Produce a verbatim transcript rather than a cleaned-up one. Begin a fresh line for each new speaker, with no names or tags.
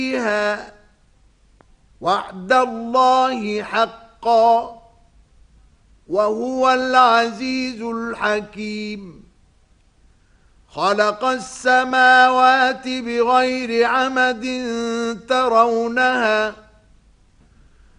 فيها وعد الله حقا وهو العزيز الحكيم. خلق السماوات بغير عمد ترونها